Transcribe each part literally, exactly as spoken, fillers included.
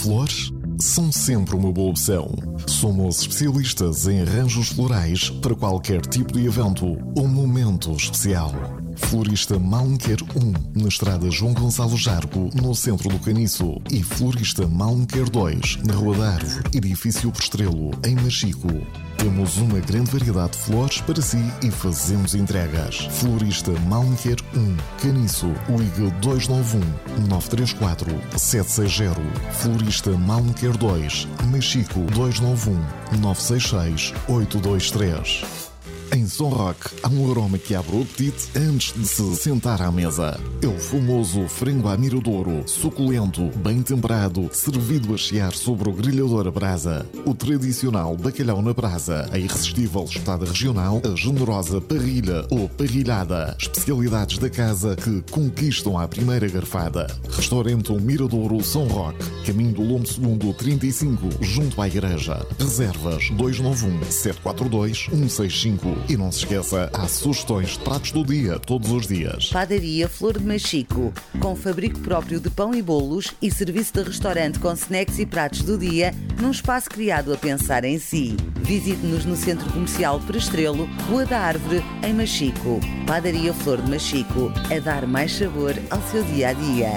Flores são sempre uma boa opção. Somos especialistas em arranjos florais para qualquer tipo de evento ou momento especial. Florista Malmequer um, na estrada João Gonçalo Jargo, no centro do Caniço. E Florista Malmequer dois, na Rua da Árvore, edifício Prestrelo, em Machico. Temos uma grande variedade de flores para si e fazemos entregas. Florista Malmequer um, Caniço, liga dois nove um, nove três quatro, sete seis zero. Florista Malmequer dois, Machico, dois nove um, nove seis seis, oito dois três. Em São Roque, há um aroma que abre o apetite antes de se sentar à mesa. É o famoso frango à miradouro, suculento, bem temperado, servido a chiar sobre o grelhador a brasa. O tradicional bacalhau na brasa, a irresistível espetada regional, a generosa parrilha ou parrilhada. Especialidades da casa que conquistam à primeira garfada. Restaurante O Miradouro São Roque, caminho do Lombo segundo trinta e cinco, junto à igreja. Reservas dois nove um, sete quatro dois, um seis cinco. E não se esqueça, há sugestões de pratos do dia todos os dias. Padaria Flor de Machico, com fabrico próprio de pão e bolos e serviço de restaurante com snacks e pratos do dia, num espaço criado a pensar em si. Visite-nos no Centro Comercial Prestrelo, Rua da Árvore, em Machico. Padaria Flor de Machico, a dar mais sabor ao seu dia-a-dia.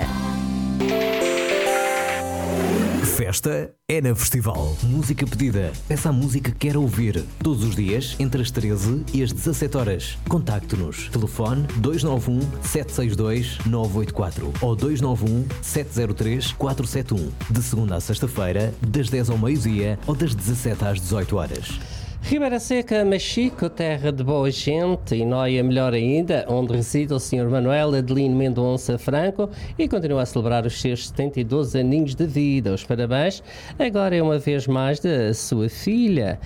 Festa é na Festival. Música pedida. Peça a música que quer ouvir. Todos os dias, entre as treze e as dezassete horas. Contacte-nos. Telefone dois nove um, sete seis dois, nove oito quatro ou dois nove um, sete zero três, quatro sete um. De segunda a sexta-feira, das dez ao meio-dia ou das dezassete às dezoito horas. Ribeira Seca, Machico, terra de boa gente, e Noia melhor ainda, onde reside o senhor Manuel Adelino Mendonça Franco e continua a celebrar os seus setenta e dois aninhos de vida. Os parabéns agora é uma vez mais da sua filha,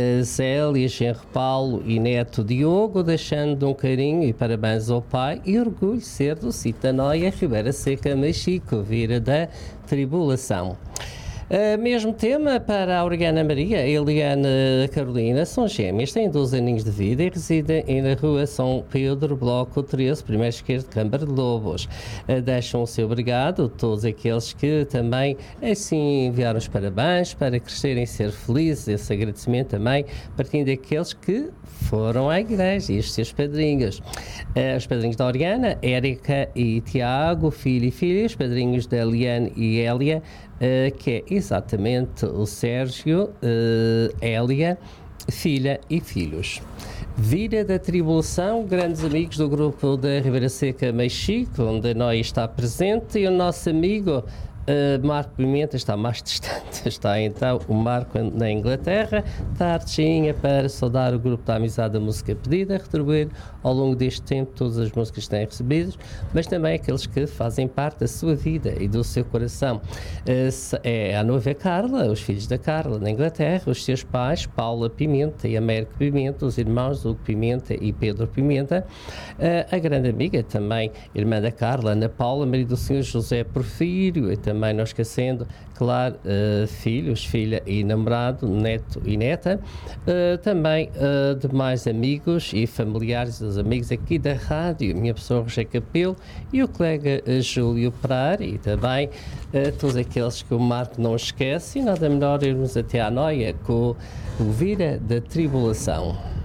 Zélia, genro Paulo e neto Diogo, deixando um carinho e parabéns ao pai e orgulho de ser do sítio da Noia, Ribeira Seca, Machico, Vira da Tribulação. Uh, mesmo tema para a Oriana Maria e a Eliana Carolina, são gêmeas, têm doze aninhos de vida e residem na rua São Pedro, bloco treze, primeiro esquerdo, Câmara de Lobos. Uh, deixam o seu obrigado, todos aqueles que também assim enviaram os parabéns para crescerem e ser felizes. Esse agradecimento também partindo daqueles que foram à igreja e os seus padrinhos. Uh, os padrinhos da Oriana, Érica e Tiago, filho e filha, os padrinhos da Eliane e Hélia, Uh, que é exatamente o Sérgio, uh, Hélia, filha e filhos. Vira da Tribulação, grandes amigos do grupo da Ribeira Seca Machico, onde a Noia está presente, e o nosso amigo Uh, Marco Pimenta está mais distante. Está então o Marco na Inglaterra, tardezinha para saudar o grupo da Amizade da Música Pedida, retribuir ao longo deste tempo todas as músicas que têm recebido, mas também aqueles que fazem parte da sua vida e do seu coração. Uh, é a noiva Carla, os filhos da Carla na Inglaterra, os seus pais, Paula Pimenta e Américo Pimenta, os irmãos Hugo Pimenta e Pedro Pimenta, uh, a grande amiga também, irmã da Carla, Ana Paula, marido do senhor José Porfírio, e também também não esquecendo, claro, uh, filhos, filha e namorado, neto e neta, uh, também uh, demais amigos e familiares dos amigos aqui da rádio, minha pessoa Rogério Capelo e o colega uh, Júlio Pereira, e também uh, todos aqueles que o Marco não esquece, e nada melhor irmos até à Noia com o Vira da Tribulação.